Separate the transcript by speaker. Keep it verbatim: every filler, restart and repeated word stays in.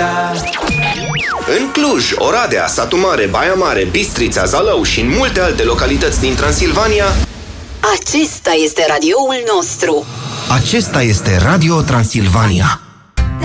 Speaker 1: ta.
Speaker 2: În Cluj, Oradea, Satu Mare, Baia Mare, Bistrița, Zalău și în multe alte localități din Transilvania,
Speaker 3: acesta este radioul nostru.
Speaker 4: Acesta este Radio Transilvania.